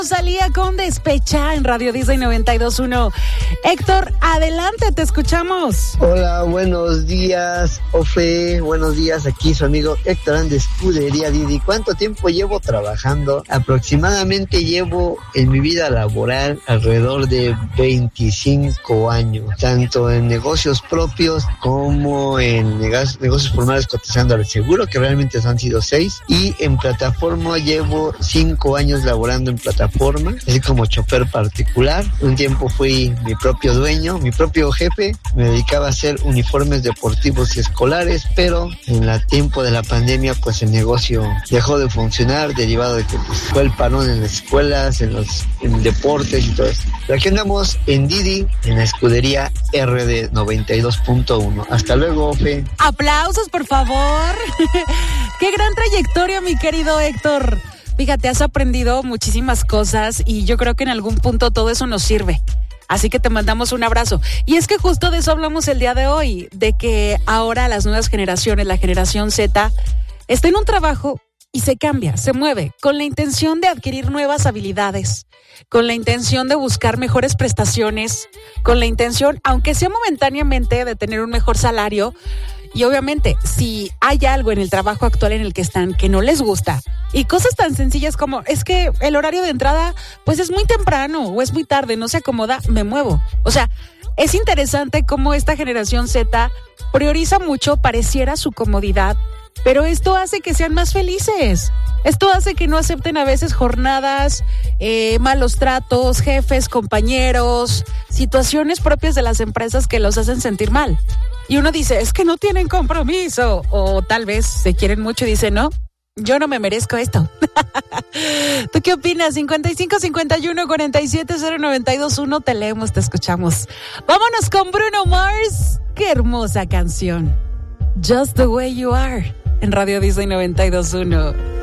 Salía con Despecha en Radio Disney 92.1. Héctor, adelante, te escuchamos. Hola, buenos días, Ofe. Buenos días, aquí su amigo Héctor de Escudería Didi. ¿Cuánto tiempo llevo trabajando? Aproximadamente llevo en mi vida laboral alrededor de 25 años, tanto en negocios propios como en negocios formales cotizando al seguro, que realmente han sido 6, y en plataforma llevo 5 años laborando en plataforma, así como chofer particular. Un tiempo fui mi propio dueño, mi propio jefe. Me dedicaba a hacer uniformes deportivos y escolares, pero en el tiempo de la pandemia, pues el negocio dejó de funcionar, derivado de que pues, fue el parón en las escuelas, en deportes y todo eso. Pero aquí andamos en Didi, en la escudería RD 92.1. Hasta luego, Fe. Aplausos, por favor. Qué gran trayectoria, mi querido Héctor. Fíjate, has aprendido muchísimas cosas y yo creo que en algún punto todo eso nos sirve. Así que te mandamos un abrazo. Y es que justo de eso hablamos el día de hoy, de que ahora las nuevas generaciones, la generación Z, está en un trabajo y se cambia, se mueve, con la intención de adquirir nuevas habilidades, con la intención de buscar mejores prestaciones, con la intención, aunque sea momentáneamente, de tener un mejor salario. Y obviamente, si hay algo en el trabajo actual en el que están que no les gusta, y cosas tan sencillas como, es que el horario de entrada, pues es muy temprano o es muy tarde, no se acomoda, me muevo. O sea, es interesante cómo esta generación Z prioriza mucho, pareciera, su comodidad, pero esto hace que sean más felices. Esto hace que no acepten a veces jornadas, malos tratos, jefes, compañeros, situaciones propias de las empresas que los hacen sentir mal. Y uno dice, es que no tienen compromiso. O tal vez se quieren mucho y dicen, no, yo no me merezco esto. ¿Tú qué opinas? 55 51 47 0921. Te leemos, te escuchamos. Vámonos con Bruno Mars. Qué hermosa canción. Just the Way You Are. En Radio Disney 92.1.